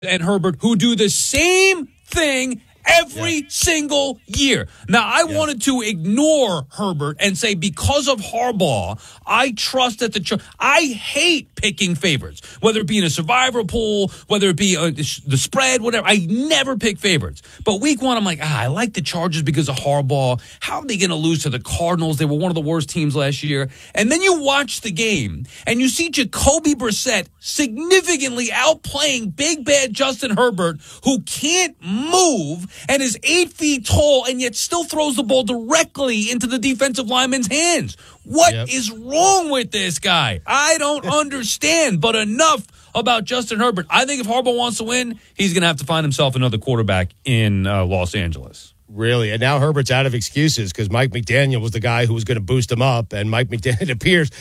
and Herbert who do the same thing every single year. Now, I wanted to ignore Herbert and say because of Harbaugh, I trust that I hate picking favorites, whether it be in a survivor pool, whether it be the spread, whatever. I never pick favorites. But week one, I'm like, I like the Chargers because of Harbaugh. How are they going to lose to the Cardinals? They were one of the worst teams last year. And then you watch the game and you see Jacoby Brissett significantly outplaying big bad Justin Herbert, who can't move and is 8 feet tall and yet still throws the ball directly into the defensive lineman's hands. What is wrong with this guy? I don't understand, but enough about Justin Herbert. I think if Harbaugh wants to win, he's going to have to find himself another quarterback in Los Angeles. Really? And now Herbert's out of excuses because Mike McDaniel was the guy who was going to boost him up, and Mike McDaniel, it appears,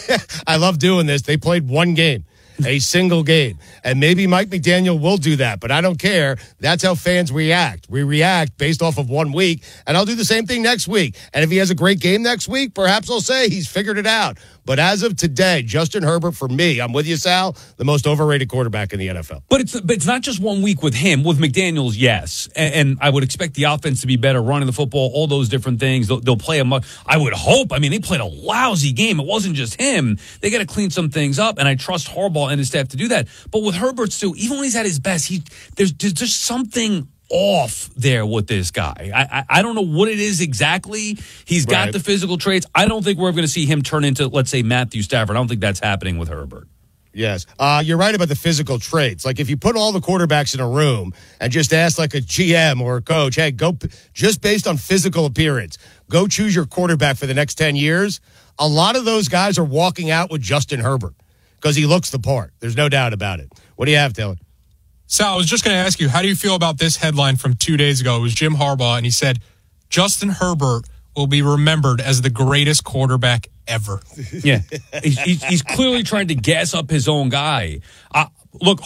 I love doing this, they played one game. A single game. And maybe Mike McDaniel will do that, but I don't care. That's how fans react. We react based off of 1 week, and I'll do the same thing next week. And if he has a great game next week, perhaps I'll say he's figured it out. But as of today, Justin Herbert, for me, I'm with you, Sal, the most overrated quarterback in the NFL. But it's not just 1 week with him. With McDaniels, yes. And I would expect the offense to be better, running the football, all those different things. They'll play I would hope. I mean, they played a lousy game. It wasn't just him. They got to clean some things up, and I trust Harbaugh and his staff to do that. But with Herbert, too, even when he's at his best, there's just something off there with this guy. I don't know what it is exactly. He's got the physical traits. I don't think we're ever going to see him turn into, let's say, Matthew Stafford. I don't think that's happening with Herbert. Yes. You're right about the physical traits. Like if you put all the quarterbacks in a room and just ask like a GM or a coach, hey, go just based on physical appearance, go choose your quarterback for the next 10 years. A lot of those guys are walking out with Justin Herbert because he looks the part. There's no doubt about it. What do you have, Taylor? Sal, I was just going to ask you, how do you feel about this headline from 2 days ago? It was Jim Harbaugh, and he said, Justin Herbert will be remembered as the greatest quarterback ever. Yeah. He's clearly trying to gas up his own guy. Look,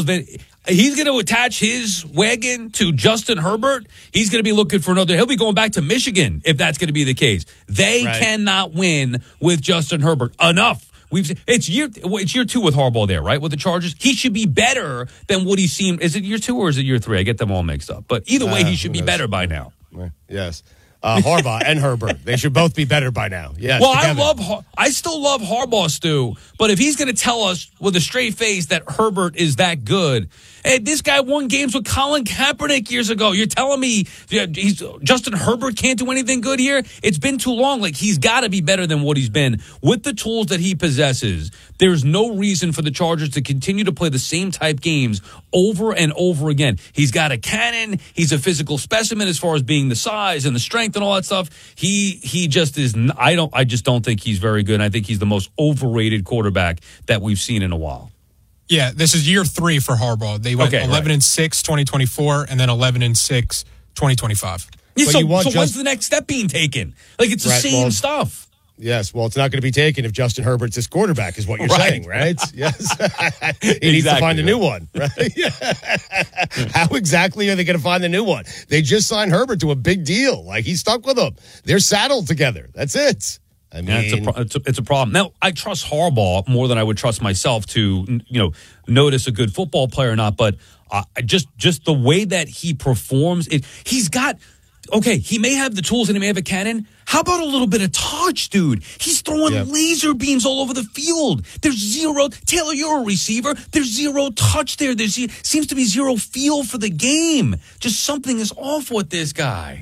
he's going to attach his wagon to Justin Herbert. He's going to be looking for he'll be going back to Michigan if that's going to be the case. They cannot win with Justin Herbert. Enough. It's year 2 with Harbaugh there, right? With the Chargers, he should be better than what he seemed. Is it year 2 or is it year 3? I get them all mixed up. But either way, he should be better by now. Yes. Harbaugh and Herbert, they should both be better by now. Yes. Well, I still love Harbaugh, Stu. But if he's going to tell us with a straight face that Herbert is that good, hey, this guy won games with Colin Kaepernick years ago. You're telling me Justin Herbert can't do anything good here? It's been too long. Like, he's got to be better than what he's been. With the tools that he possesses, there's no reason for the Chargers to continue to play the same type games over and over again. He's got a cannon. He's a physical specimen as far as being the size and the strength and all that stuff. He just is. I just don't think he's very good. And I think he's the most overrated quarterback that we've seen in a while. Yeah, this is year 3 for Harbaugh. They went 11-6, 2024, and then 11-6, 2025. Yeah, so when's the next step being taken? Like, it's the same stuff. Yes, well, it's not going to be taken if Justin Herbert's his quarterback, is what you're saying, right? Yes. He needs to find a new one, right? How exactly are they going to find the new one? They just signed Herbert to a big deal. Like, he's stuck with them. They're saddled together. That's it. I mean, it's a problem. Now, I trust Harbaugh more than I would trust myself to, notice a good football player or not. But just the way that he performs, he's got. Okay, he may have the tools and he may have a cannon. How about a little bit of touch, dude? He's throwing laser beams all over the field. There's zero. Taylor, you're a receiver. There's zero touch there. Seems to be zero feel for the game. Just something is off with this guy.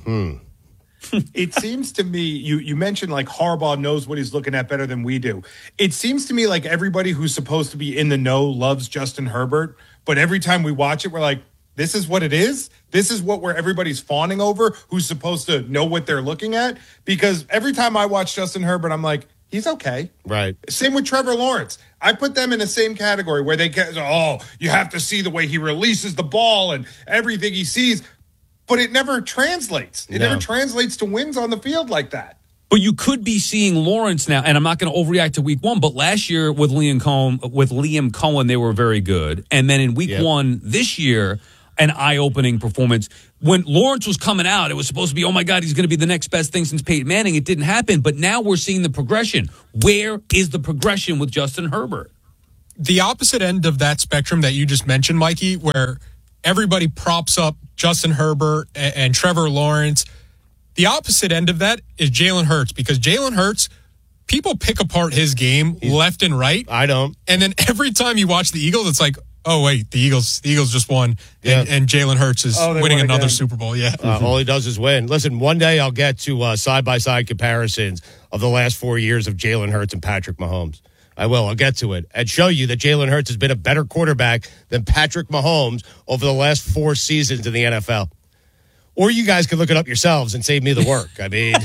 It seems to me, you mentioned like Harbaugh knows what he's looking at better than we do. It seems to me like everybody who's supposed to be in the know loves Justin Herbert, but every time we watch it, we're like, this is what it is? This is what everybody's fawning over, who's supposed to know what they're looking at? Because every time I watch Justin Herbert, I'm like, he's okay. Right. Same with Trevor Lawrence. I put them in the same category where they get, you have to see the way he releases the ball and everything he sees. But it never translates. It never translates to wins on the field like that. But you could be seeing Lawrence now, and I'm not going to overreact to week 1, but last year with Liam Cohen, they were very good. And then in week 1 this year, an eye-opening performance. When Lawrence was coming out, it was supposed to be, oh, my God, he's going to be the next best thing since Peyton Manning. It didn't happen, but now we're seeing the progression. Where is the progression with Justin Herbert? the opposite end of that spectrum that you just mentioned, Mikey, where everybody props up Justin Herbert and Trevor Lawrence. The opposite end of that is Jalen Hurts, because Jalen Hurts, people pick apart his game left and right. I don't. And then every time you watch the Eagles, it's like, oh, wait, the Eagles just won, and Jalen Hurts is winning another Super Bowl. Yeah. All he does is win. Listen, one day I'll get to side-by-side comparisons of the last 4 years of Jalen Hurts and Patrick Mahomes. I will. I'll get to it and show you that Jalen Hurts has been a better quarterback than Patrick Mahomes over the last 4 seasons in the NFL. Or you guys can look it up yourselves and save me the work. I mean,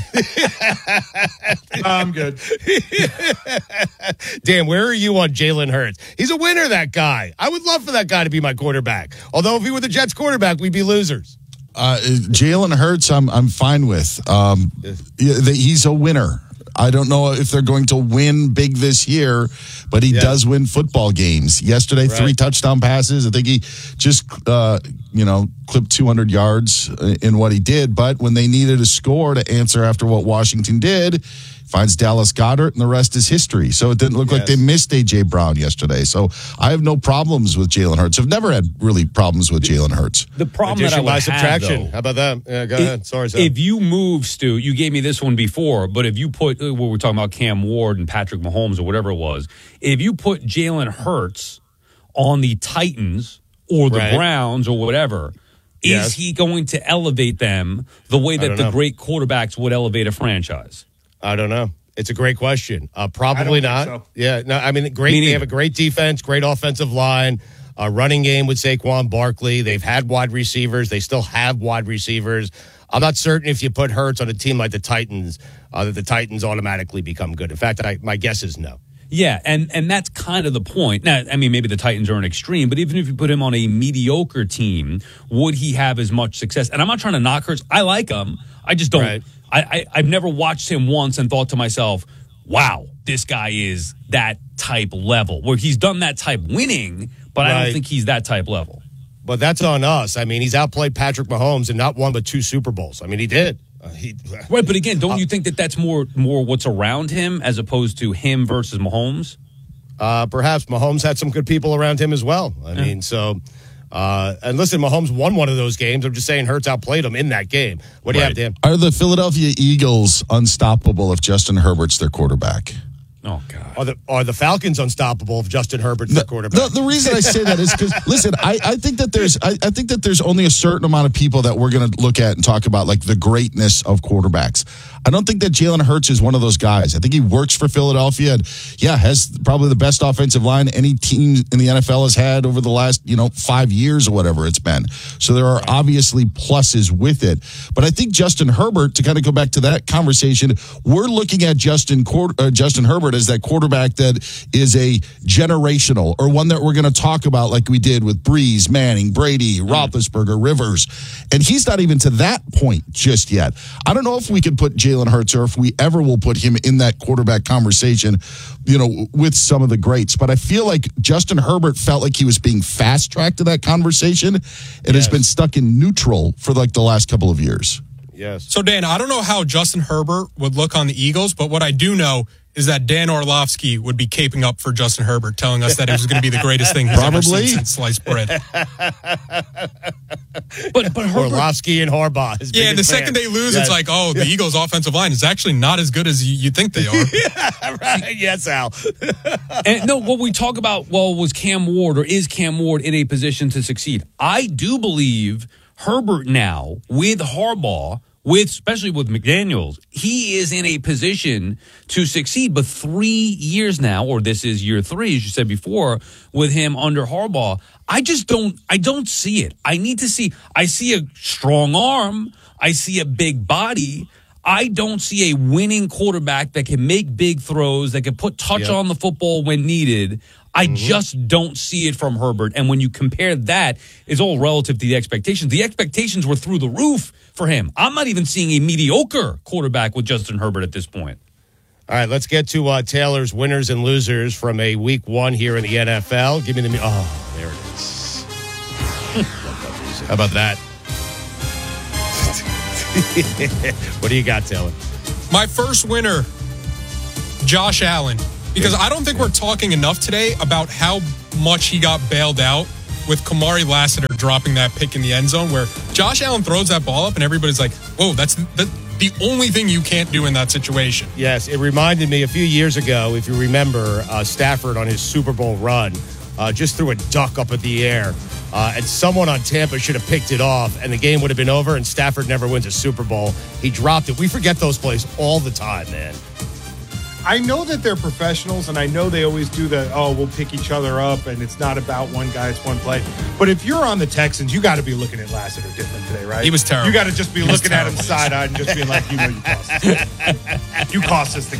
I'm good. Dan, where are you on Jalen Hurts? He's a winner, that guy. I would love for that guy to be my quarterback. Although if he were the Jets quarterback, we'd be losers. Jalen Hurts, I'm fine with. He's a winner. I don't know if they're going to win big this year, but he does win football games. Yesterday, 3 touchdown passes. I think he just, clipped 200 yards in what he did. But when they needed a score to answer after what Washington did, finds Dallas Goedert, and the rest is history. So it didn't look like they missed A.J. Brown yesterday. So I have no problems with Jalen Hurts. I've never had really problems with Jalen Hurts. The problem Addition that I would by subtraction. have, though, how about that? Yeah, go ahead. Sorry, Sam. If you move, Stu, you gave me this one before, but if you put, we're talking about Cam Ward and Patrick Mahomes or whatever it was, if you put Jalen Hurts on the Titans or the Browns or whatever, is he going to elevate them the way that the great quarterbacks would elevate a franchise? I don't know. It's a great question. Probably not. So. Yeah, no. I mean, great. They have a great defense, great offensive line, running game with Saquon Barkley. They've had wide receivers. They still have wide receivers. I'm not certain if you put Hurts on a team like the Titans, that the Titans automatically become good. In fact, my guess is no. Yeah, and that's kind of the point. Now, I mean, maybe the Titans are an extreme, but even if you put him on a mediocre team, would he have as much success? And I'm not trying to knock Hurts. I like him. I just don't. Right. I've never watched him once and thought to myself, wow, this guy is that type level, where he's done that type winning, but I don't think he's that type level. But that's on us. I mean, he's outplayed Patrick Mahomes and not one but 2 Super Bowls. I mean, he did. Right, but again, don't you think that that's more what's around him as opposed to him versus Mahomes? Perhaps Mahomes had some good people around him as well. I mean, so... and listen, Mahomes won one of those games. I'm just saying Hurts outplayed him in that game. What do you have, Dan? Are the Philadelphia Eagles unstoppable if Justin Herbert's their quarterback? Oh, God. Are the Falcons unstoppable if Justin Herbert's their quarterback? The reason I say that is because, listen, I think that there's only a certain amount of people that we're going to look at and talk about, like, the greatness of quarterbacks. I don't think that Jalen Hurts is one of those guys. I think he works for Philadelphia and, has probably the best offensive line any team in the NFL has had over the last, 5 years or whatever it's been. So there are obviously pluses with it. But I think Justin Herbert, to kind of go back to that conversation, we're looking at Justin Herbert as that quarterback that is a generational, or one that we're going to talk about like we did with Breeze, Manning, Brady, Roethlisberger, Rivers. And he's not even to that point just yet. I don't know if we can put Jalen Hurts, or if we ever will put him in that quarterback conversation, with some of the greats. But I feel like Justin Herbert felt like he was being fast-tracked to that conversation and has been stuck in neutral for like the last couple of years. Yes. So, Dan, I don't know how Justin Herbert would look on the Eagles, but what I do know is that Dan Orlovsky would be caping up for Justin Herbert, telling us that it was going to be the greatest thing he's ever seen since sliced bread. But Herbert, Orlovsky and Harbaugh. Yeah, the second they lose, it's like, the Eagles' offensive line is actually not as good as you think they are. Yeah, right. Yes, Al. And no, what we talk about, was Cam Ward, or is Cam Ward in a position to succeed? I do believe Herbert now, with Harbaugh, especially with McDaniels, he is in a position to succeed. But 3 years now, or this is year 3, as you said before, with him under Harbaugh, I don't see it. I see a strong arm. I see a big body. I don't see a winning quarterback that can make big throws, that can put touch on the football when needed. I just don't see it from Herbert. And when you compare that, it's all relative to the expectations. The expectations were through the roof for him. I'm not even seeing a mediocre quarterback with Justin Herbert at this point. All right, let's get to Taylor's winners and losers from a week 1 here in the NFL. Give me the... Oh, there it is. How about that? What do you got, Taylor? My first winner, Josh Allen. Because I don't think we're talking enough today about how much he got bailed out with Kamari Lassiter dropping that pick in the end zone, where Josh Allen throws that ball up and everybody's like, whoa, that's the only thing you can't do in that situation. Yes, it reminded me a few years ago, if you remember, Stafford on his Super Bowl run just threw a duck up in the air. And someone on Tampa should have picked it off, and the game would have been over, and Stafford never wins a Super Bowl. He dropped it. We forget those plays all the time, man. I know that they're professionals, and I know they always do we'll pick each other up, and it's not about one guy, it's one play. But if you're on the Texans, you got to be looking at Lassiter different today, right? He was terrible. You got to just be looking at him side-eyed and just being like, you cost us. You cost us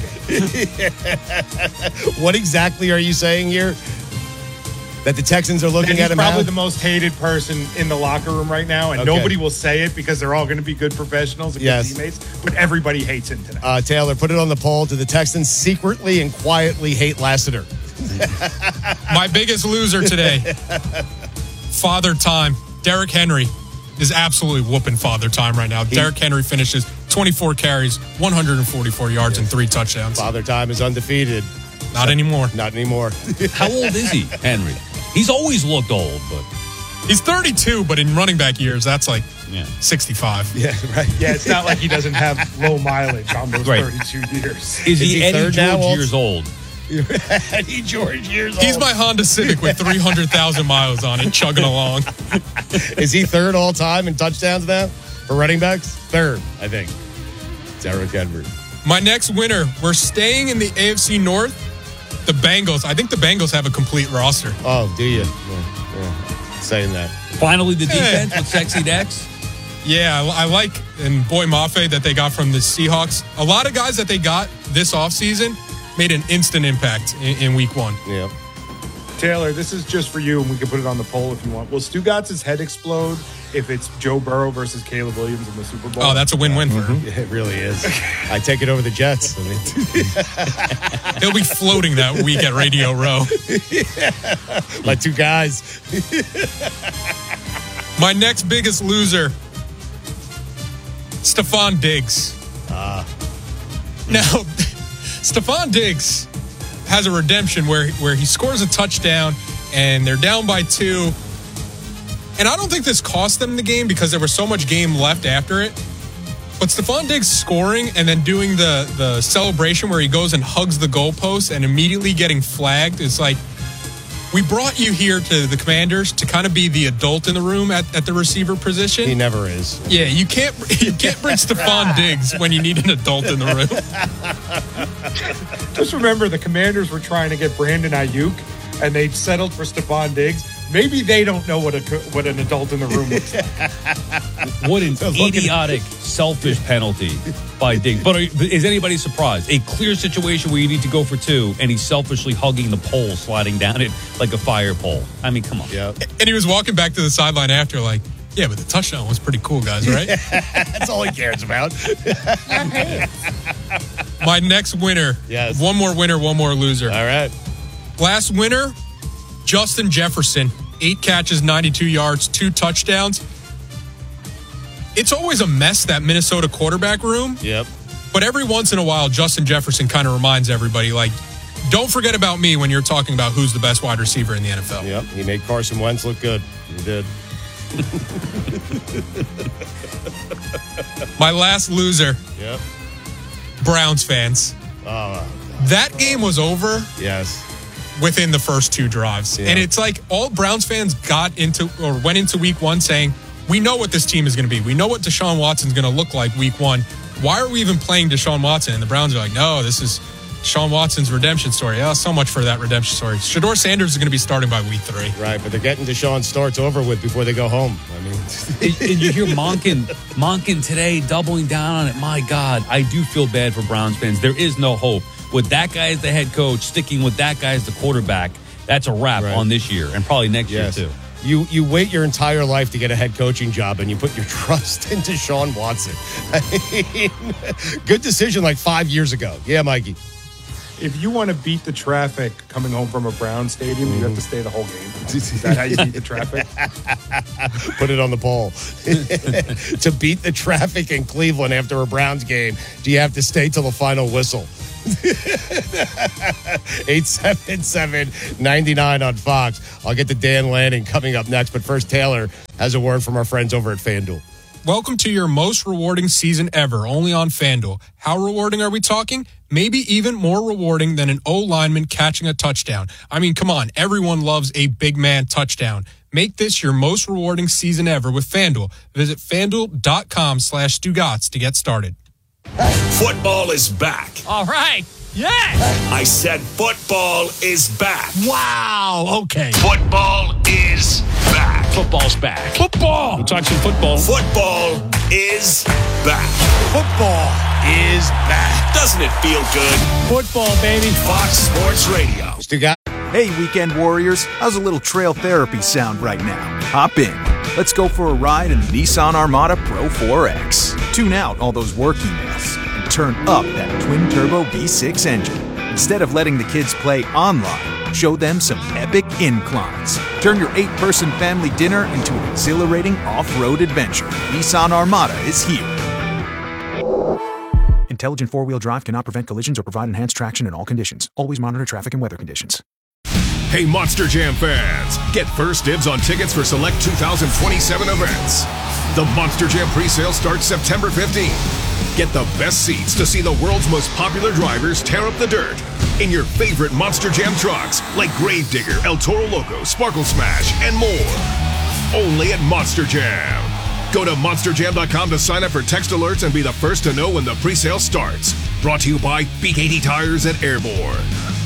the game. What exactly are you saying here? That the Texans are looking at him probably now? the most hated person in the locker room right now, and nobody will say it because they're all going to be good professionals and good teammates, but everybody hates him today. Taylor, put it on the poll. Do the Texans secretly and quietly hate Lassiter? My biggest loser today, Father Time. Derrick Henry is absolutely whooping Father Time right now. Derrick Henry finishes 24 carries, 144 yards, and 3 touchdowns. Father Time is undefeated. Not anymore. Not anymore. How old is he, Henry? He's always looked old, but he's 32, but in running back years, that's like 65. Yeah, right. Yeah, it's not like he doesn't have low mileage on those Right. 32 years. is he Eddie third now, George Walt? years old? Eddie George years old. He's my Honda Civic with 300,000 miles on it, chugging along. Is he third all time in touchdowns now for running backs? Third, I think. Derrick Henry. My next winner, we're staying in the AFC North. The Bengals. I think the Bengals have a complete roster. Oh, do you? Yeah. Saying that. Finally, the defense with Sexy Dex. Yeah, I like, and Boy Mafe that they got from the Seahawks. A lot of guys that they got this offseason made an instant impact in week 1. Yeah. Taylor, this is just for you, and we can put it on the poll if you want. Will Stugatz's head explode if it's Joe Burrow versus Caleb Williams in the Super Bowl? Oh, that's a win-win for him. Yeah, it really is. I take it over the Jets. I mean, He'll be floating that week at Radio Row. my two guys. My next biggest loser, Stephon Diggs. Now, Stephon Diggs has a redemption where he scores a touchdown and they're down by 2. And I don't think this cost them the game because there was so much game left after it. But Stephon Diggs scoring and then doing the celebration where he goes and hugs the goalpost and immediately getting flagged. It's like, we brought you here to the Commanders to kind of be the adult in the room at the receiver position. He never is. Yeah, you can't bring Stephon Diggs when you need an adult in the room. Just remember, the Commanders were trying to get Brandon Ayuk, and they settled for Stephon Diggs. Maybe they don't know what an adult in the room looks like. What an idiotic, selfish penalty by Diggs. But is anybody surprised? A clear situation where you need to go for 2, and he's selfishly hugging the pole, sliding down it like a fire pole. I mean, come on. Yeah. And he was walking back to the sideline after like, yeah, but the touchdown was pretty cool, guys, right? That's all he cares about. My next winner. Yes. One more winner, one more loser. All right. Last winner, Justin Jefferson. 8 catches, 92 yards, 2 touchdowns. It's always a mess, that Minnesota quarterback room. Yep. But every once in a while, Justin Jefferson kind of reminds everybody, like, don't forget about me when you're talking about who's the best wide receiver in the NFL. Yep. He made Carson Wentz look good. He did. My last loser, Yep. Browns fans. Oh, That game was over yes. within the first 2 drives. Yeah. And it's like all Browns fans went into week 1 saying, we know what this team is going to be. We know what Deshaun Watson's going to look like week 1. Why are we even playing Deshaun Watson? And the Browns are like, no, this is Deshaun Watson's redemption story. Oh, so much for that redemption story. Shedeur Sanders is going to be starting by week 3. Right, but they're getting Deshaun starts over with before they go home. I mean, And you hear Monken today doubling down on it. My God, I do feel bad for Browns fans. There is no hope. With that guy as the head coach, sticking with that guy as the quarterback, that's a wrap on this year and probably next year too. You wait your entire life to get a head coaching job, and you put your trust into Deshaun Watson. I mean, good decision like 5 years ago. Yeah, Mikey. If you want to beat the traffic coming home from a Brown stadium, you have to stay the whole game. Is that how you beat the traffic? Put it on the poll. To beat the traffic in Cleveland after a Browns game, do you have to stay till the final whistle? 877-99 on Fox. I'll get to Dan Lanning coming up next, but first Taylor has a word from our friends over at FanDuel. Welcome to your most rewarding season ever, only on FanDuel. How rewarding are we talking? Maybe even more rewarding than an O-lineman catching a touchdown. I mean, come on, everyone loves a big man touchdown. Make this your most rewarding season ever with FanDuel. Visit FanDuel.com/Stugotz to get started. Football is back. All right. Yeah. I said football is back. Wow. Okay. Football is back. Football's back. Football. We'll talk some football. Football is back. Football is back. Doesn't it feel good? Football, baby. Fox Sports Radio. Stugotz. Hey, weekend warriors, how's a little trail therapy sound right now? Hop in. Let's go for a ride in the Nissan Armada Pro 4X. Tune out all those work emails and turn up that twin-turbo V6 engine. Instead of letting the kids play online, show them some epic inclines. Turn your 8-person family dinner into an exhilarating off-road adventure. Nissan Armada is here. Intelligent four-wheel drive cannot prevent collisions or provide enhanced traction in all conditions. Always monitor traffic and weather conditions. Hey, Monster Jam fans, get first dibs on tickets for select 2027 events. The Monster Jam presale starts September 15th. Get the best seats to see the world's most popular drivers tear up the dirt in your favorite Monster Jam trucks like Gravedigger, El Toro Loco, Sparkle Smash, and more. Only at Monster Jam. Go to monsterjam.com to sign up for text alerts and be the first to know when the presale starts. Brought to you by B80 Tires at Airborne.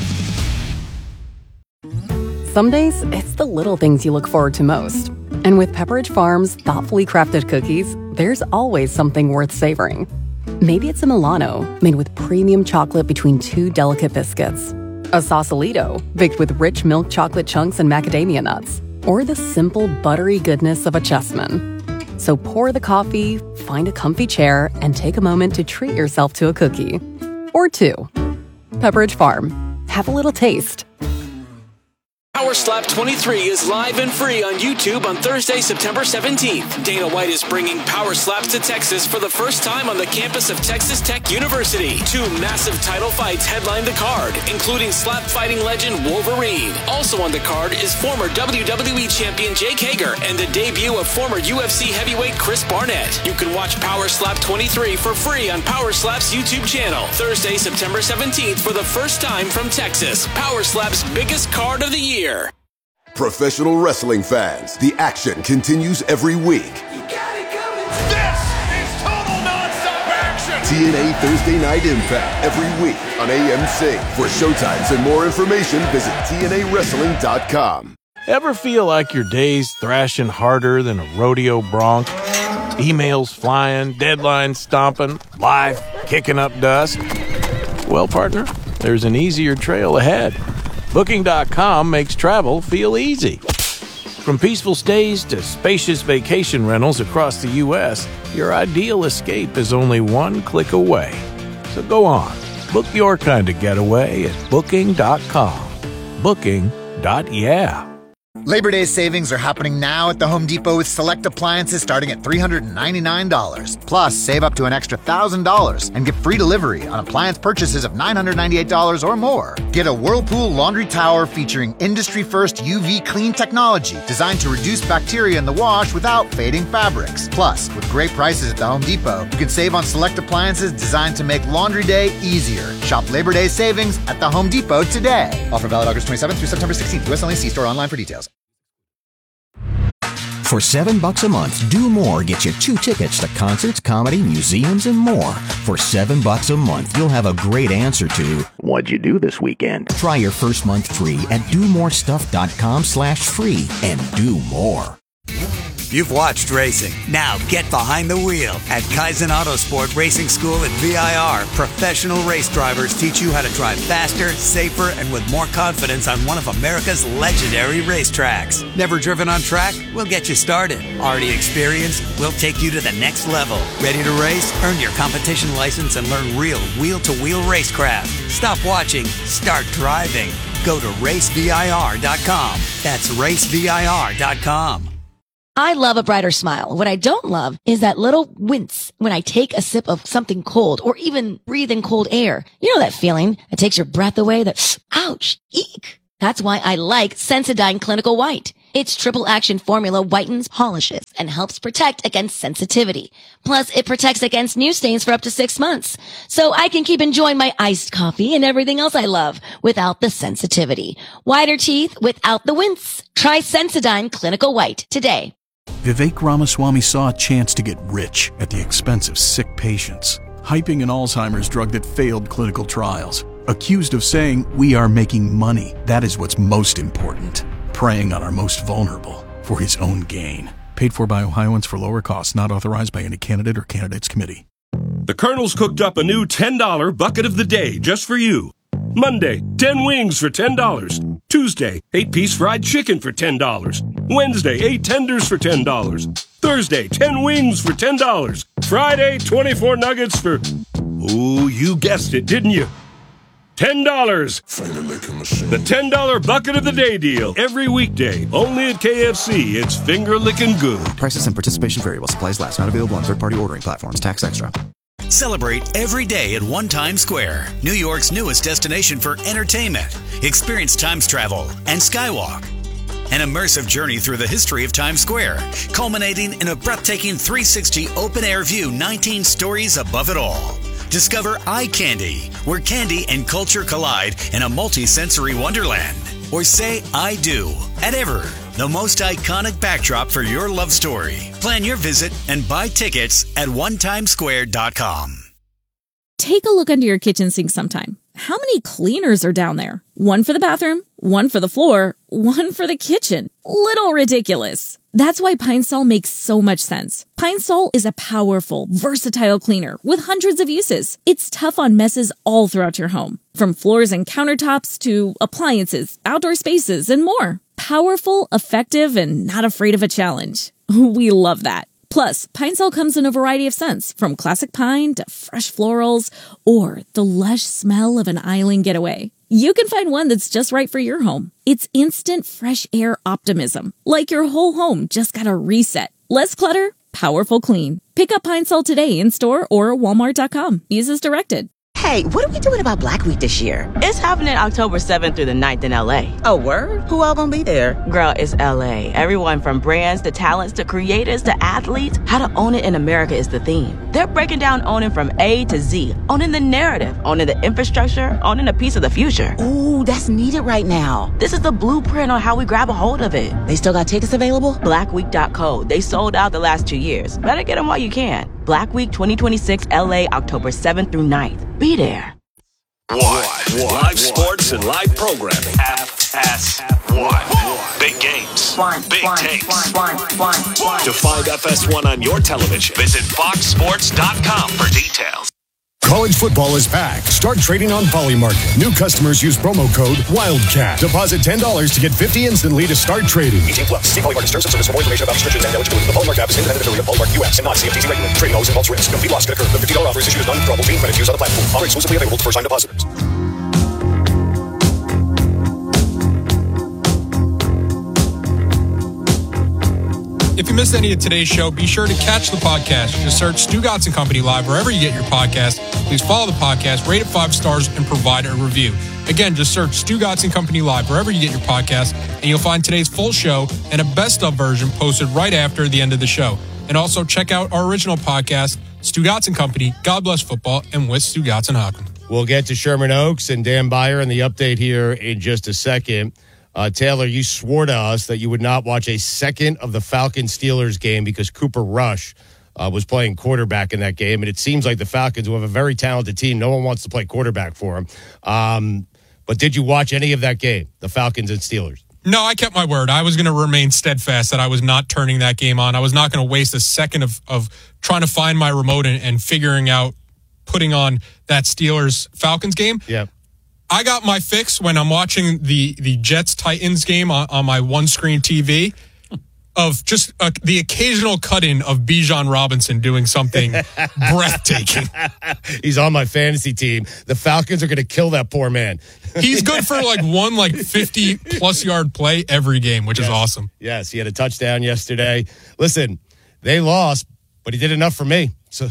Some days, it's the little things you look forward to most. And with Pepperidge Farm's thoughtfully crafted cookies, there's always something worth savoring. Maybe it's a Milano, made with premium chocolate between two delicate biscuits. A Sausalito, baked with rich milk chocolate chunks and macadamia nuts. Or the simple, buttery goodness of a Chessman. So pour the coffee, find a comfy chair, and take a moment to treat yourself to a cookie. Or two. Pepperidge Farm. Have a little taste. Power Slap 23 is live and free on YouTube on Thursday, September 17th. Dana White is bringing Power Slaps to Texas for the first time on the campus of Texas Tech University. 2 massive title fights headline the card, including slap fighting legend Wolverine. Also on the card is former WWE champion Jake Hager and the debut of former UFC heavyweight Chris Barnett. You can watch Power Slap 23 for free on Power Slap's YouTube channel. Thursday, September 17th for the first time from Texas. Power Slap's biggest card of the year. Professional wrestling fans, the action continues every week. This is total nonstop action. TNA Thursday Night Impact every week on AMC. For showtimes and more information, visit TNAWrestling.com. Ever feel like your day's thrashing harder than a rodeo bronc? Emails flying, deadlines stomping, life kicking up dust? Well, partner, there's an easier trail ahead. Booking.com makes travel feel easy. From peaceful stays to spacious vacation rentals across the U.S., your ideal escape is only one click away. So go on, book your kind of getaway at Booking.com. Booking.yeah. Labor Day savings are happening now at the Home Depot with select appliances starting at $399. Plus, save up to an extra $1,000 and get free delivery on appliance purchases of $998 or more. Get a Whirlpool laundry tower featuring industry-first UV clean technology designed to reduce bacteria in the wash without fading fabrics. Plus, with great prices at the Home Depot, you can save on select appliances designed to make laundry day easier. Shop Labor Day savings at the Home Depot today. Offer valid August 27th through September 16th. US only. See store online for details. For $7 a month, Do More gets you 2 tickets to concerts, comedy, museums, and more. For $7 a month, you'll have a great answer to, what'd you do this weekend? Try your first month free at domorestuff.com/free and do more. You've watched racing. Now get behind the wheel at Kaizen Autosport Racing School at VIR. Professional race drivers teach you how to drive faster, safer, and with more confidence on one of America's legendary racetracks. Never driven on track? We'll get you started. Already experienced? We'll take you to the next level. Ready to race? Earn your competition license and learn real wheel-to-wheel racecraft. Stop watching. Start driving. Go to racevir.com. That's racevir.com. I love a brighter smile. What I don't love is that little wince when I take a sip of something cold or even breathe in cold air. You know that feeling that takes your breath away, that ouch, eek. That's why I like Sensodyne Clinical White. Its triple action formula whitens, polishes, and helps protect against sensitivity. Plus, it protects against new stains for up to 6 months. So I can keep enjoying my iced coffee and everything else I love without the sensitivity. Whiter teeth without the wince. Try Sensodyne Clinical White today. Vivek Ramaswamy saw a chance to get rich at the expense of sick patients, hyping an Alzheimer's drug that failed clinical trials. Accused of saying, "We are making money. That is what's most important." Preying on our most vulnerable for his own gain. Paid for by Ohioans for lower costs, not authorized by any candidate or candidates committee. The Colonel's cooked up a new $10 bucket of the day just for you. Monday, 10 wings for $10. Tuesday, 8-piece fried chicken for $10. Wednesday, 8 tenders for $10. Thursday, 10 wings for $10. Friday, 24 nuggets for... Ooh, you guessed it, didn't you? $10. The $10 bucket of the day deal. Every weekday. Only at KFC. It's finger licking good. Prices and participation vary while supplies last. Not available on third-party ordering platforms. Tax extra. Celebrate every day at One Times Square, New York's newest destination for entertainment. Experience Times Travel and Skywalk. An immersive journey through the history of Times Square, culminating in a breathtaking 360 open-air view 19 stories above it all. Discover Eye Candy, where candy and culture collide in a multi-sensory wonderland. Or say I do at Ever, the most iconic backdrop for your love story. Plan your visit and buy tickets at onetimesquare.com. Take a look under your kitchen sink sometime. How many cleaners are down there? One for the bathroom, one for the floor, one for the kitchen. Little ridiculous. That's why Pine Sol makes so much sense. Pine Sol is a powerful, versatile cleaner with hundreds of uses. It's tough on messes all throughout your home, from floors and countertops to appliances, outdoor spaces, and more. Powerful, effective, and not afraid of a challenge. We love that. Plus, Pine Sol comes in a variety of scents, from classic pine to fresh florals or the lush smell of an island getaway. You can find one that's just right for your home. It's instant fresh air optimism, like your whole home just got a reset. Less clutter, powerful clean. Pick up Pine Sol today in store or walmart.com. Use as directed. Hey, what are we doing about Black Week this year? It's happening October 7th through the 9th in LA. Oh, word? Who all gonna be there? Girl, it's LA. Everyone from brands to talents to creators to athletes. How to own it in America is the theme. They're breaking down owning from A to Z. Owning the narrative, owning the infrastructure, owning a piece of the future. Ooh, that's needed right now. This is the blueprint on how we grab a hold of it. They still got tickets available? Blackweek.co. They sold out the last 2 years. Better get them while you can. Black Week 2026 LA, October 7th through 9th. Be there. Live sports and live programming. FS1. Big games. Big takes. To find FS1 on your television, visit foxsports.com for details. College football is back. Start trading on Polymarket. New customers use promo code WILDCAT. Deposit $10 to get $50 instantly to start trading. 18+. See Polymarket terms of service for more information about restrictions and eligibility. The Polymarket app is independent affiliate of Polymarket US and not CFTC regulated. Trading always involves risk. Complete loss could occur. The $50 offer is issued as non-withdrawable team credit used on the platform. Offer exclusively available to first-time depositors. If you missed any of today's show, be sure to catch the podcast. Just search Stu Gatz and Company Live wherever you get your podcast. Please follow the podcast, rate it 5 stars, and provide a review. Again, just search Stu Gatz and Company Live wherever you get your podcast, and you'll find today's full show and a best-of version posted right after the end of the show. And also check out our original podcast, Stu Gatz and Company, God Bless Football, and with Stu Gatz and Hockman. We'll get to Sherman Oaks and Dan Byer and the update here in just a second. Taylor, you swore to us that you would not watch a second of the Falcons-Steelers game because Cooper Rush was playing quarterback in that game. And it seems like the Falcons, who have a very talented team, no one wants to play quarterback for them. But did you watch any of that game, the Falcons and Steelers? No, I kept my word. I was going to remain steadfast that I was not turning that game on. I was not going to waste a second of trying to find my remote and figuring out putting on that Steelers-Falcons game. Yeah. I got my fix when I'm watching the Jets-Titans game on my one-screen TV of just the occasional cut-in of Bijan Robinson doing something breathtaking. He's on my fantasy team. The Falcons are going to kill that poor man. He's good for like one 50-plus yard play every game, which is awesome. Yes, he had a touchdown yesterday. Listen, they lost, but he did enough for me. So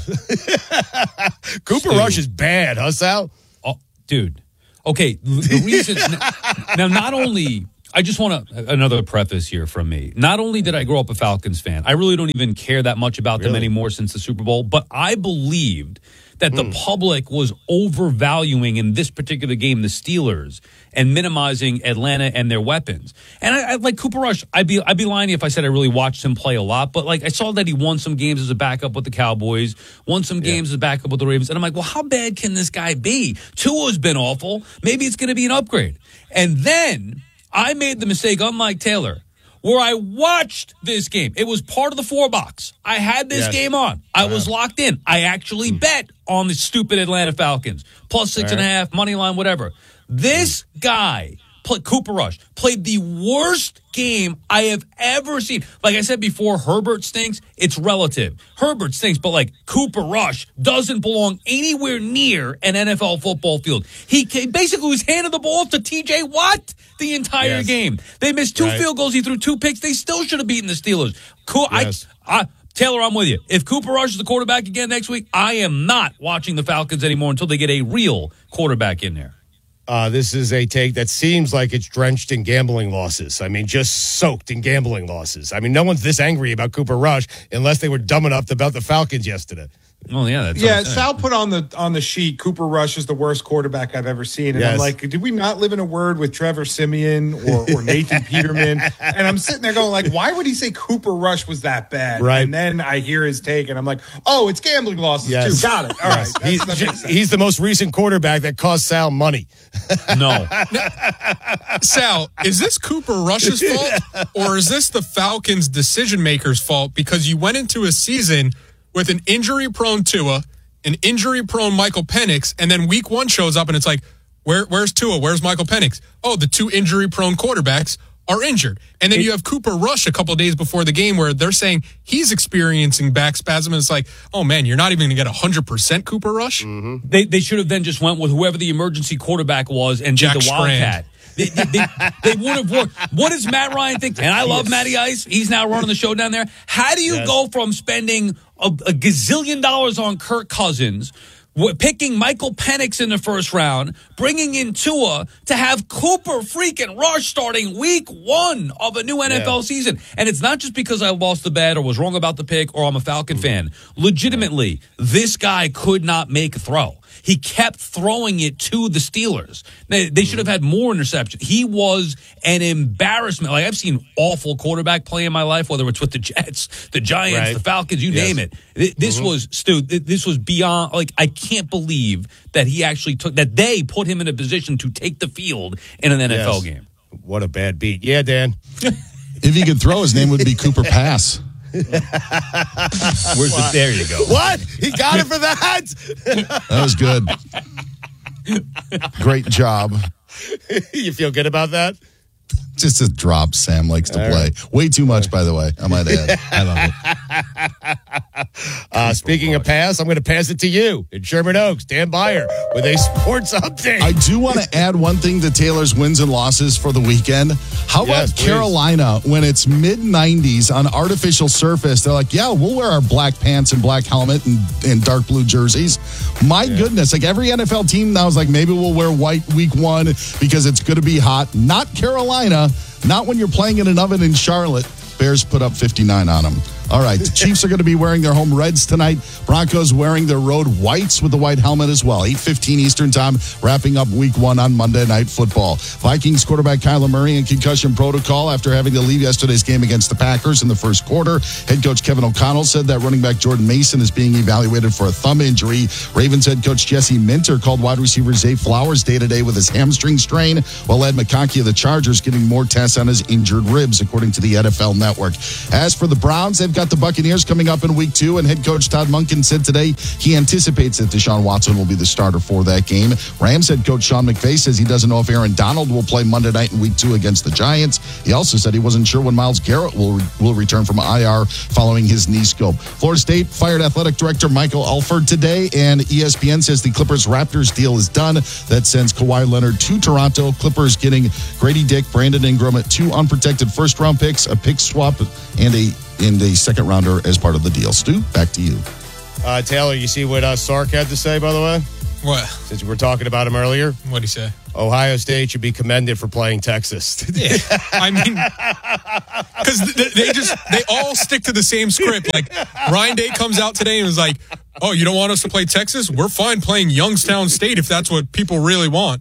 Cooper Rush is bad, huh, Sal? Oh, dude. Okay, the reason now not only I just want another preface here from me. Not only did I grow up a Falcons fan, I really don't even care that much about them anymore since the Super Bowl, but I believed that the public was overvaluing in this particular game the Steelers and minimizing Atlanta and their weapons. And I like Cooper Rush. I'd be lying if I said I really watched him play a lot, but I saw that he won some games as a backup with the Cowboys, won some games as a backup with the Ravens, and I'm like, well, how bad can this guy be? Tua's been awful. Maybe it's going to be an upgrade. And then I made the mistake, unlike Taylor, where I watched this game. It was part of the 4-box. I had this game on. I was locked in. I actually bet on the stupid Atlanta Falcons. Plus 6.5, money line, whatever. This guy, Cooper Rush, played the worst game I have ever seen. Like I said before, Herbert stinks. It's relative. Herbert stinks, but Cooper Rush doesn't belong anywhere near an NFL football field. He basically was handing the ball off to TJ Watt the entire game. They missed 2 field goals. He threw 2 picks. They still should have beaten the Steelers. Taylor, I'm with you. If Cooper Rush is the quarterback again next week, I am not watching the Falcons anymore until they get a real quarterback in there. This is a take that seems like it's drenched in gambling losses. I mean, just soaked in gambling losses. I mean, no one's this angry about Cooper Rush unless they were dumb enough to bet the Falcons yesterday. Well, yeah, Sal put on the sheet, Cooper Rush is the worst quarterback I've ever seen. And I'm like, did we not live in a word with Trevor Siemian or Nathan Peterman? And I'm sitting there going why would he say Cooper Rush was that bad? Right. And then I hear his take and I'm like, oh, it's gambling losses too. Got it. All right. He's the most recent quarterback that cost Sal money. No. Sal, is this Cooper Rush's fault or is this the Falcons decision makers' fault? Because you went into a season with an injury-prone Tua, an injury-prone Michael Penix, and then week 1 shows up and it's like, where's Tua? Where's Michael Penix? Oh, the 2 injury-prone quarterbacks are injured. And then you have Cooper Rush a couple of days before the game where they're saying he's experiencing back spasm, and it's like, oh, man, you're not even going to get 100% Cooper Rush? Mm-hmm. They should have then just went with whoever the emergency quarterback was and did the Wildcat. They would have worked. What does Matt Ryan think? And I love Matty Ice. He's now running the show down there. How do you go from spending a gazillion dollars on Kirk Cousins, picking Michael Penix in the first round, bringing in Tua, to have Cooper freaking Rush starting week 1 of a new NFL season? And it's not just because I lost the bet or was wrong about the pick or I'm a Falcon fan. Legitimately, this guy could not make a throw. He kept throwing it to the Steelers. They should have had more interceptions. He was an embarrassment. I've seen awful quarterback play in my life, whether it's with the Jets, the Giants, the Falcons, you name it. This was, Stu, this was beyond, I can't believe that he actually that they put him in a position to take the field in an NFL game. What a bad beat. Yeah, Dan. If he could throw, his name would be Cooper Pass. There you go. What? He got it for that? That was good. Great job. You feel good about that? Just a drop Sam likes to play. Way too much, by the way, I might add. I love it. Speaking of pass, I'm going to pass it to you in Sherman Oaks. Dan Beyer with a sports update. I do want to add one thing to Taylor's wins and losses for the weekend. How about Carolina when it's mid-90s on artificial surface? They're like, yeah, we'll wear our black pants and black helmet and dark blue jerseys. My goodness, every NFL team now is like, maybe we'll wear white week 1 because it's going to be hot. Not Carolina. Not when you're playing in an oven in Charlotte. Bears put up 59 on them. All right, the Chiefs are going to be wearing their home reds tonight. Broncos wearing their road whites with the white helmet as well. 8:15 Eastern time, wrapping up week 1 on Monday Night Football. Vikings quarterback Kyler Murray in concussion protocol after having to leave yesterday's game against the Packers in the first quarter. Head coach Kevin O'Connell said that running back Jordan Mason is being evaluated for a thumb injury. Ravens head coach Jesse Minter called wide receiver Zay Flowers day-to-day with his hamstring strain, while Ed McConkey of the Chargers getting more tests on his injured ribs, according to the NFL Network. As for the Browns, they've they've got the Buccaneers coming up in week 2, and head coach Todd Monken said today he anticipates that Deshaun Watson will be the starter for that game. Rams head coach Sean McVay says he doesn't know if Aaron Donald will play Monday night in week 2 against the Giants. He also said he wasn't sure when Myles Garrett will return from IR following his knee scope. Florida State fired athletic director Michael Alford today, and ESPN says the Clippers-Raptors deal is done. That sends Kawhi Leonard to Toronto. Clippers getting Grady Dick, Brandon Ingram at 2 unprotected first-round picks, a pick swap, and a second-rounder as part of the deal. Stu, back to you. Taylor, you see what Sark had to say, by the way? What? Since we were talking about him earlier. What'd he say? Ohio State should be commended for playing Texas. Yeah, I mean, because they all stick to the same script. Like, Ryan Day comes out today and was like, oh, you don't want us to play Texas? We're fine playing Youngstown State if that's what people really want.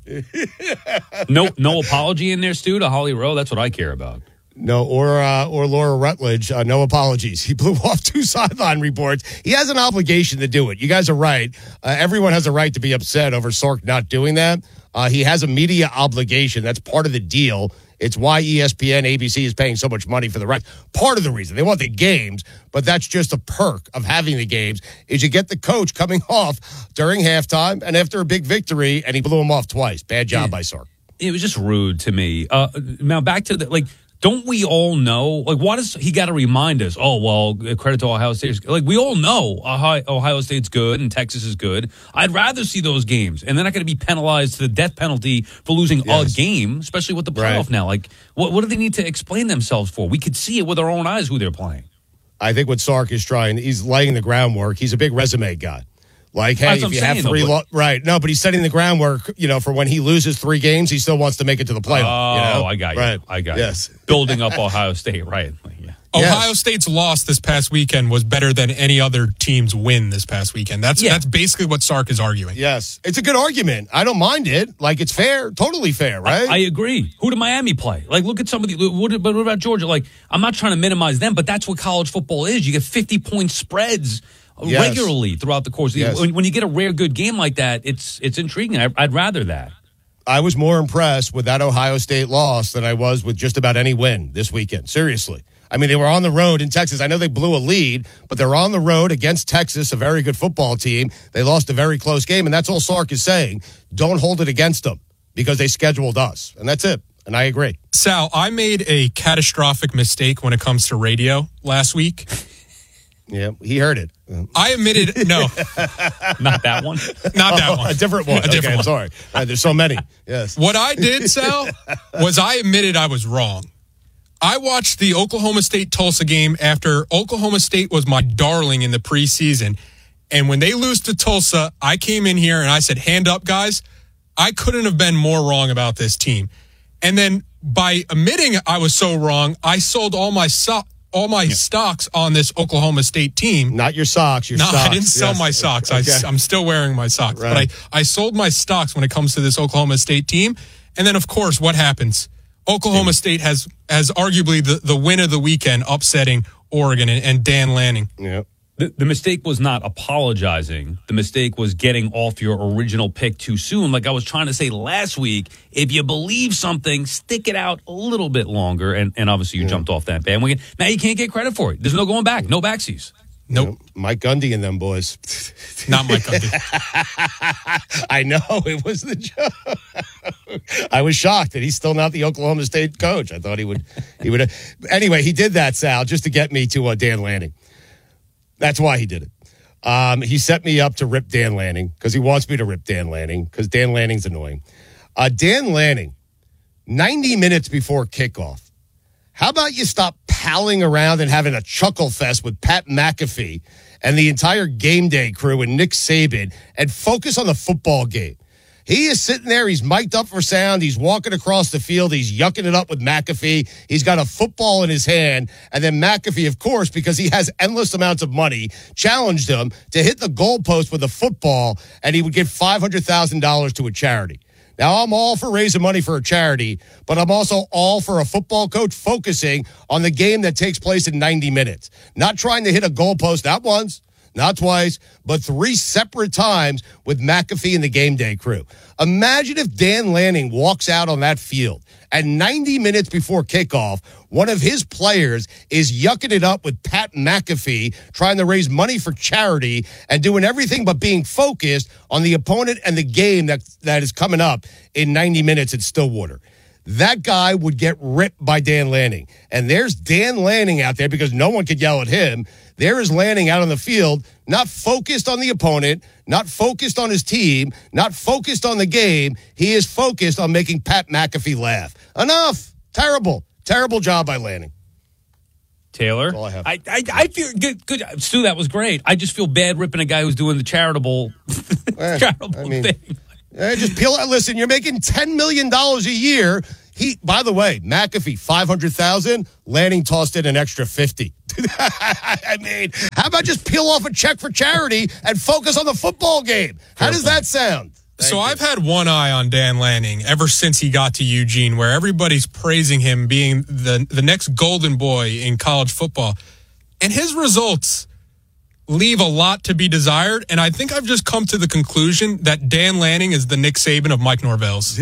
No apology in there, Stu, to Holly Rowe. That's what I care about. No, or Laura Rutledge. No apologies. He blew off 2 sideline reports. He has an obligation to do it. You guys are right. Everyone has a right to be upset over Sark not doing that. He has a media obligation. That's part of the deal. It's why ESPN, ABC is paying so much money for the rights. Part of the reason. They want the games, but that's just a perk of having the games, is you get the coach coming off during halftime and after a big victory, and he blew him off twice. Bad job by Sark. It was just rude to me. Now, back to don't we all know? Like, why does he got to remind us? Oh, well, credit to Ohio State. Like, we all know Ohio State's good and Texas is good. I'd rather see those games. And they're not going to be penalized to the death penalty for losing a game, especially with the playoff now. Like, what do they need to explain themselves for? We could see it with our own eyes who they're playing. I think what Sark is trying, he's laying the groundwork. He's a big resume guy. Like, hey, if you have 3 right. No, but he's setting the groundwork, for when he loses 3 games, he still wants to make it to the playoff. Oh, I got you. Right. I got you. Building up Ohio State, right. Yeah. Ohio State's loss this past weekend was better than any other team's win this past weekend. That's basically what Sark is arguing. Yes. It's a good argument. I don't mind it. Like, it's fair. Totally fair, right? I agree. Who did Miami play? Like, look at some of the... What about Georgia? Like, I'm not trying to minimize them, but that's what college football is. You get 50-point spreads regularly throughout the course of the year. When you get a rare good game like that, it's intriguing. I'd rather that. I was more impressed with that Ohio State loss than I was with just about any win this weekend. Seriously. I mean, they were on the road in Texas. I know they blew a lead, but they're on the road against Texas, a very good football team. They lost a very close game, and that's all Sark is saying. Don't hold it against them because they scheduled us, and that's it. And I agree. Sal, I made a catastrophic mistake when it comes to radio last week. Yeah, he heard it. I admitted, no. Not that one? Not that one. A different one. I'm sorry. There's so many. Yes. What I did, Sal, was I admitted I was wrong. I watched the Oklahoma State-Tulsa game after Oklahoma State was my darling in the preseason. And when they lose to Tulsa, I came in here and I said, hand up, guys. I couldn't have been more wrong about this team. And then by admitting I was so wrong, I sold all my stocks on this Oklahoma State team. Not your socks, your socks. No, I didn't sell my socks. Okay. I'm still wearing my socks. Right. But I sold my stocks when it comes to this Oklahoma State team. And then, of course, what happens? Oklahoma State has arguably the win of the weekend, upsetting Oregon and Dan Lanning. Yeah. The mistake was not apologizing. The mistake was getting off your original pick too soon. Like I was trying to say last week, if you believe something, stick it out a little bit longer. And obviously you jumped off that bandwagon. Now you can't get credit for it. There's no going back. No backsies. Nope. Mike Gundy and them boys. Not Mike Gundy. I know. It was the joke. I was shocked that he's still not the Oklahoma State coach. I thought he would. Anyway, he did that, Sal, just to get me to Dan Lanning. That's why he did it. He set me up to rip Dan Lanning because he wants me to rip Dan Lanning because Dan Lanning's annoying. Dan Lanning, 90 minutes before kickoff. How about you stop palling around and having a chuckle fest with Pat McAfee and the entire game day crew and Nick Saban and focus on the football game? He is sitting there. He's mic'd up for sound. He's walking across the field. He's yucking it up with McAfee. He's got a football in his hand. And then McAfee, of course, because he has endless amounts of money, challenged him to hit the goalpost with a football, and he would give $500,000 to a charity. Now, I'm all for raising money for a charity, but I'm also all for a football coach focusing on the game that takes place in 90 minutes. Not trying to hit a goalpost not once, not twice, but 3 separate times with McAfee and the game day crew. Imagine if Dan Lanning walks out on that field and 90 minutes before kickoff, one of his players is yucking it up with Pat McAfee, trying to raise money for charity and doing everything but being focused on the opponent and the game that is coming up in 90 minutes at Stillwater. That guy would get ripped by Dan Lanning. And there's Dan Lanning out there because no one could yell at him. There is Lanning out on the field, not focused on the opponent, not focused on his team, not focused on the game. He is focused on making Pat McAfee laugh. Enough. Terrible job by Lanning. Taylor? That's all I have. I feel good. Stu, that was great. I just feel bad ripping a guy who's doing the charitable thing. Just peel out. Listen, you're making $10 million a year. By the way, McAfee, $500,000. Lanning tossed in an extra 50. I mean, how about just peel off a check for charity and focus on the football game? How does that sound? So I've had one eye on Dan Lanning ever since he got to Eugene, where everybody's praising him being the next golden boy in college football. And his results leave a lot to be desired, and I think I've just come to the conclusion that Dan Lanning is the Nick Saban of Mike Norvell's.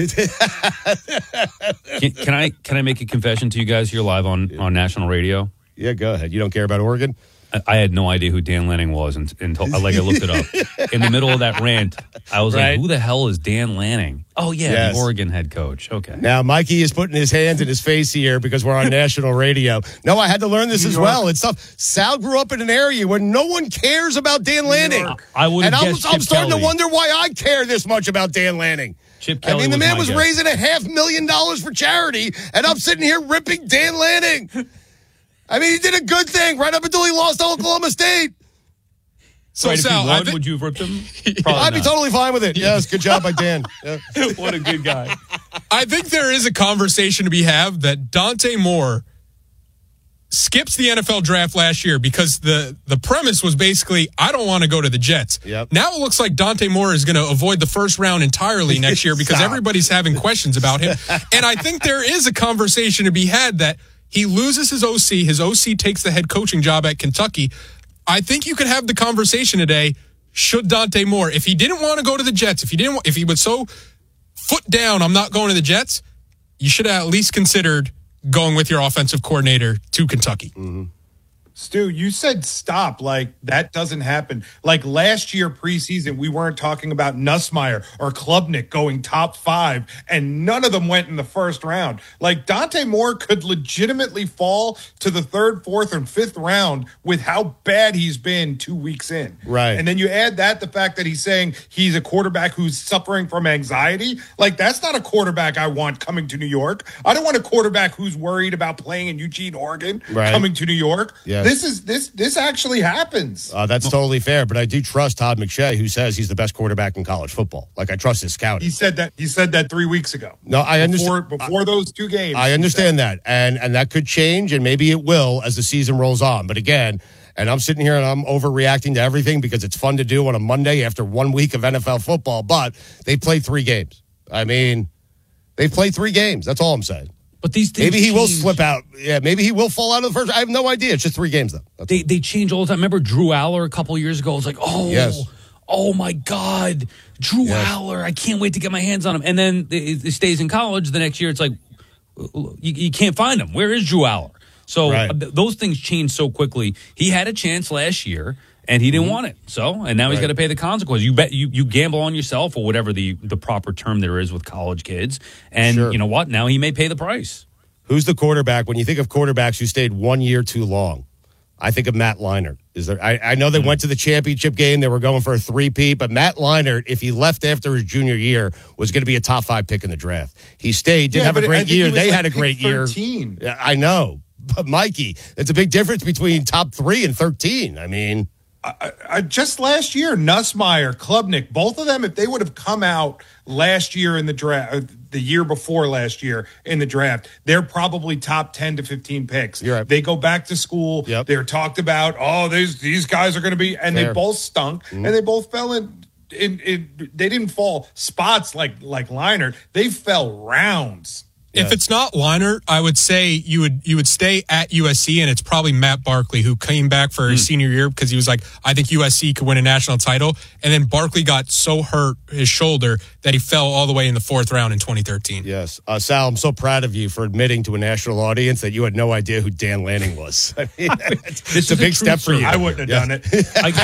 Can I make a confession to you guys here live on national radio? Yeah, go ahead. You don't care about Oregon? I had no idea who Dan Lanning was until I looked it up. In the middle of that rant, I was like, who the hell is Dan Lanning? Oh, yeah, the Oregon head coach. Okay. Now, Mikey is putting his hands in his face here because we're on national radio. No, I had to learn this as well. It's tough. Sal grew up in an area where no one cares about Dan Lanning. I would have guessed I'm starting to wonder why I care this much about Dan Lanning. Chip Kelly the man was raising $500,000 for charity, and I'm sitting here ripping Dan Lanning. I mean, he did a good thing right up until he lost to Oklahoma State. So, right, Sal, would you have ripped him? I'd be totally fine with it. Yes, good job by Dan. Yeah. What a good guy. I think there is a conversation to be had that Dante Moore skips the NFL draft last year because the premise was basically, I don't want to go to the Jets. Yep. Now it looks like Dante Moore is going to avoid the first round entirely next year because everybody's having questions about him. And I think there is a conversation to be had that he loses his OC. His OC takes the head coaching job at Kentucky. I think you could have the conversation today. Should Dante Moore, if he didn't want to go to the Jets, if he was so foot down, I'm not going to the Jets, you should have at least considered going with your offensive coordinator to Kentucky. Mm-hmm. Stu, you said stop. Like, that doesn't happen. Like, last year preseason, we weren't talking about Nussmeier or Klubnik going top 5, and none of them went in the first round. Like, Dante Moore could legitimately fall to the 3rd, 4th, and 5th round with how bad he's been 2 weeks in. Right. And then you add the fact that he's saying he's a quarterback who's suffering from anxiety. Like, that's not a quarterback I want coming to New York. I don't want a quarterback who's worried about playing in Eugene, Oregon, coming to New York. Yeah. This actually happens. That's totally fair, but I do trust Todd McShay, who says he's the best quarterback in college football. Like, I trust his scouting. He said that 3 weeks ago. No, I understand. Before those 2 games. I understand that. And that could change, and maybe it will as the season rolls on. But again, and I'm sitting here and I'm overreacting to everything because it's fun to do on a Monday after 1 week of NFL football, but they played 3 games. I mean, they played 3 games. That's all I'm saying. But these things maybe he will slip out. Yeah, maybe he will fall out of the first. I have no idea. It's just 3 games, though. They change all the time. Remember Drew Aller a couple years ago? It was like, oh my God, Drew Aller. I can't wait to get my hands on him. And then he stays in college. The next year, it's like, you can't find him. Where is Drew Aller? So those things change so quickly. He had a chance last year, and he didn't want it. So, and now he's got to pay the consequences. You bet you gamble on yourself, or whatever the proper term there is with college kids. And you know what? Now he may pay the price. Who's the quarterback? When you think of quarterbacks who stayed 1 year too long, I think of Matt Leinart. Is there? I know they went to the championship game. They were going for a 3-peat, but Matt Leinart, if he left after his junior year, was going to be a top 5 pick in the draft. He stayed, didn't have a great year. They had a great year. Yeah, I know. But Mikey, it's a big difference between top 3 and 13. I mean, I just last year, Nussmeier, Klubnik, both of them, if they would have come out last year in the draft, the year before last year in the draft, they're probably top 10 to 15 picks. You're right. They go back to school. Yep. They're talked about, these guys are going to be, and they both stunk, and they both fell in. They didn't fall spots like Leinart. They fell rounds If it's not Leinart, I would say you would stay at USC, and it's probably Matt Barkley, who came back for his senior year because he was like, I think USC could win a national title. And then Barkley got so hurt, his shoulder, that he fell all the way in the 4th round in 2013. Yes. Sal, I'm so proud of you for admitting to a national audience that you had no idea who Dan Lanning was. I mean, it's a big step for you. I wouldn't have done it.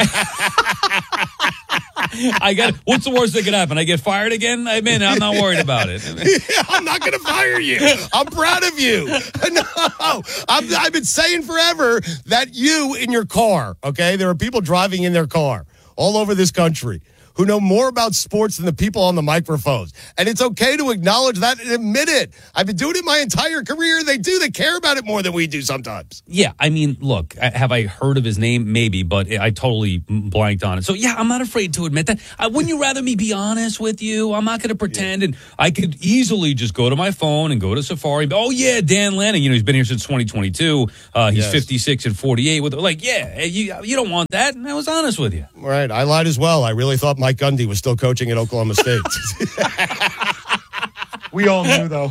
I got. What's the worst that could happen? I get fired again? I'm not worried about it. I'm not going to fire you. I'm proud of you. No, I've been saying forever that you in your car, okay? There are people driving in their car all over this country who know more about sports than the people on the microphones. And it's okay to acknowledge that and admit it. I've been doing it my entire career. They do. They care about it more than we do sometimes. Yeah, I mean, look, have I heard of his name? Maybe, but I totally blanked on it. So, yeah, I'm not afraid to admit that. Wouldn't you rather me be honest with you? I'm not going to pretend. And I could easily just go to my phone and go to Safari. Oh, yeah, Dan Lanning. He's been here since 2022. He's 56 and 48. You don't want that. And I was honest with you. Right. I lied as well. I really thought Mike Gundy was still coaching at Oklahoma State. We all knew, though.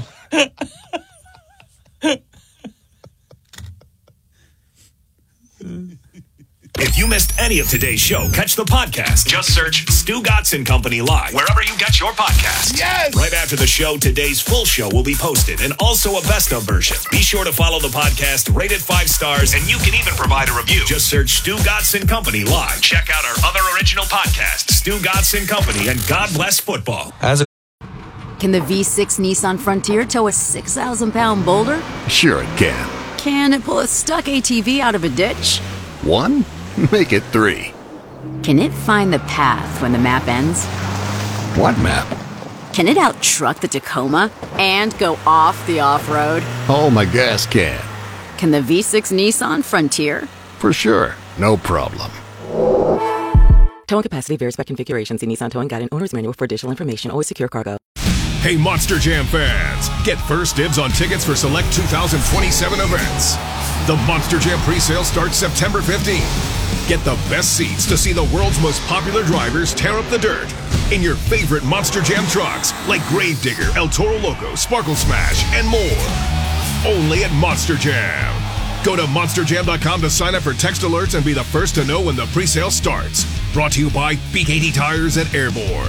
If you missed any of today's show, catch the podcast. Just search Stu Gotson Company Live wherever you get your podcasts. Yes! Right after the show, today's full show will be posted and also a best of version. Be sure to follow the podcast, rate it 5 stars, and you can even provide a review. Just search Stu Gotson Company Live. Check out our other original podcasts, Stu Gotson Company and God Bless Football. Can the V6 Nissan Frontier tow a 6,000-pound boulder? Sure it can. Can it pull a stuck ATV out of a ditch? 1? Make it 3. Can it find the path when the map ends? What map? Can it out-truck the Tacoma and go off the off-road? Oh, my gas can. Can the V6 Nissan Frontier? For sure. No problem. Towing capacity varies by configuration. See Nissan Towing Guide and Owner's Manual for additional information. Always secure cargo. Hey, Monster Jam fans, get first dibs on tickets for select 2027 events. The Monster Jam presale starts September 15th. Get the best seats to see the world's most popular drivers tear up the dirt in your favorite Monster Jam trucks like Gravedigger, El Toro Loco, Sparkle Smash, and more. Only at Monster Jam. Go to monsterjam.com to sign up for text alerts and be the first to know when the presale starts. Brought to you by BKT Tires and Airborne.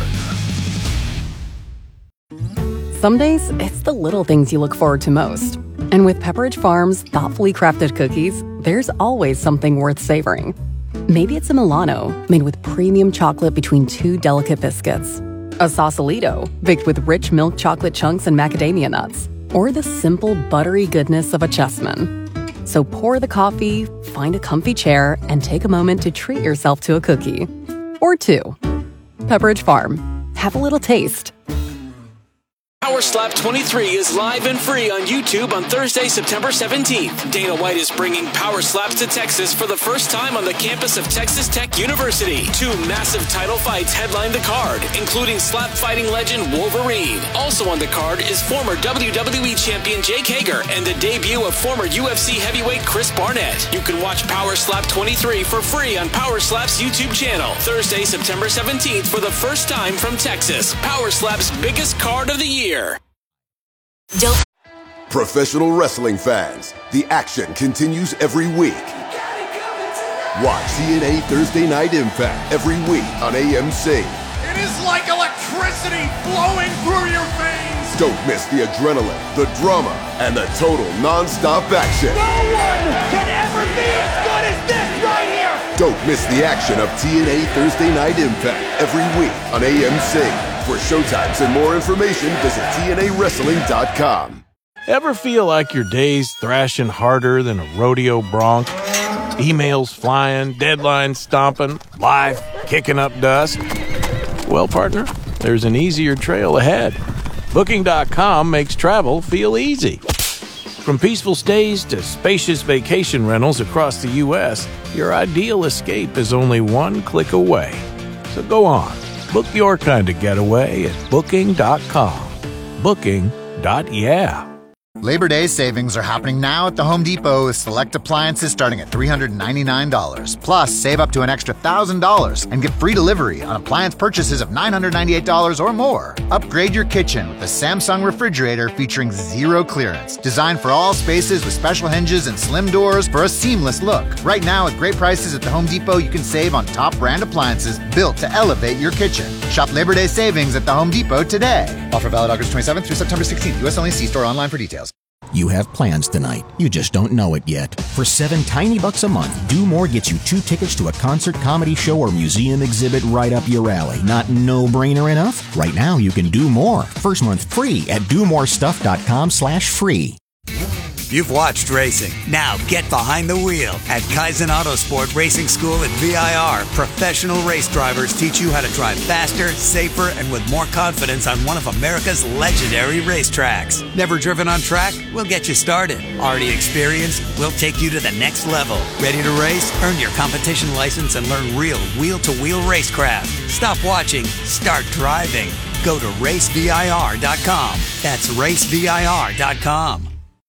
Some days, it's the little things you look forward to most. And with Pepperidge Farm's thoughtfully crafted cookies, there's always something worth savoring. Maybe it's a Milano, made with premium chocolate between 2 delicate biscuits. A Sausalito, baked with rich milk chocolate chunks and macadamia nuts. Or the simple, buttery goodness of a Chessman. So pour the coffee, find a comfy chair, and take a moment to treat yourself to a cookie. Or 2. Pepperidge Farm. Have a little taste. Power Slap 23 is live and free on YouTube on Thursday, September 17th. Dana White is bringing Power Slaps to Texas for the first time on the campus of Texas Tech University. 2 massive title fights headline the card, including slap fighting legend Wolverine. Also on the card is former WWE champion Jake Hager and the debut of former UFC heavyweight Chris Barnett. You can watch Power Slap 23 for free on Power Slap's YouTube channel. Thursday, September 17th for the first time from Texas. Power Slap's biggest card of the year. Professional wrestling fans, the action continues every week. Watch TNA Thursday Night Impact every week on AMC. It is like electricity flowing through your veins. Don't miss the adrenaline, the drama, and the total non-stop action. No one can ever be as good as this right here. Don't miss the action of TNA Thursday Night Impact every week on AMC. For showtimes and more information, visit TNAWrestling.com. Ever feel like your day's thrashing harder than a rodeo bronc? Emails flying, deadlines stomping, life kicking up dust? Well, partner, there's an easier trail ahead. Booking.com makes travel feel easy. From peaceful stays to spacious vacation rentals across the U.S., your ideal escape is only one click away. So go on. Book your kind of getaway at Booking.com. Booking.yeah. Labor Day savings are happening now at the Home Depot with select appliances starting at $399. Plus, save up to an extra $1,000 and get free delivery on appliance purchases of $998 or more. Upgrade your kitchen with the Samsung refrigerator featuring zero clearance. Designed for all spaces with special hinges and slim doors for a seamless look. Right now, at great prices at the Home Depot, you can save on top brand appliances built to elevate your kitchen. Shop Labor Day savings at the Home Depot today. Offer valid August 27th through September 16th. U.S. only. See store online for details. You have plans tonight. You just don't know it yet. For $7 tiny bucks a month, Do More gets you 2 tickets to a concert, comedy show, or museum exhibit right up your alley. Not no-brainer enough? Right now, you can do more. First month free at domorestuff.com/free. You've watched racing. Now get behind the wheel at Kaizen Autosport Racing School at VIR. Professional race drivers teach you how to drive faster, safer, and with more confidence on one of America's legendary racetracks. Never driven on track? We'll get you started. Already experienced? We'll take you to the next level. Ready to race? Earn your competition license and learn real wheel-to-wheel racecraft. Stop watching. Start driving. Go to racevir.com. That's racevir.com.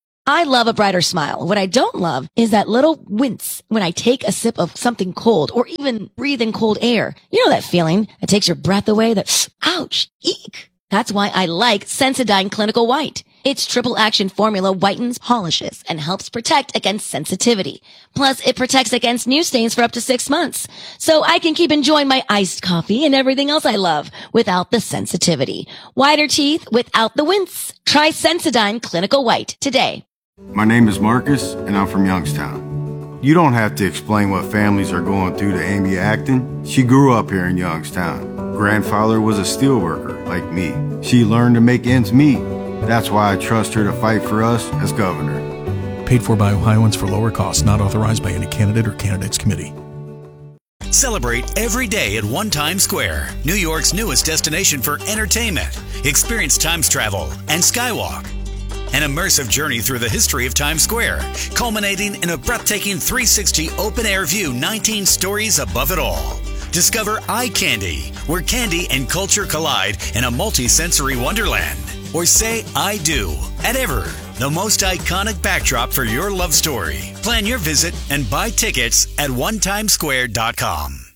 I love a brighter smile. What I don't love is that little wince when I take a sip of something cold or even breathe in cold air. You know that feeling that takes your breath away, that ouch, eek. That's why I like Sensodyne Clinical White. Its triple action formula whitens, polishes, and helps protect against sensitivity. Plus, it protects against new stains for up to 6 months. So I can keep enjoying my iced coffee and everything else I love without the sensitivity. Whiter teeth without the wince. Try Sensodyne Clinical White today. My name is Marcus, and I'm from Youngstown. You don't have to explain what families are going through to Amy Acton. She grew up here in Youngstown. Grandfather was a steelworker, like me. She learned to make ends meet. That's why I trust her to fight for us as governor. Paid for by Ohioans for lower costs, not authorized by any candidate or candidates committee. Celebrate every day at One Times Square, New York's newest destination for entertainment. Experience Times Travel and Skywalk. An immersive journey through the history of Times Square, culminating in a breathtaking 360 open-air view 19 stories above it all. Discover Eye Candy, where candy and culture collide in a multi-sensory wonderland. Or say I do at Ever, the most iconic backdrop for your love story. Plan your visit and buy tickets at onetimesquare.com.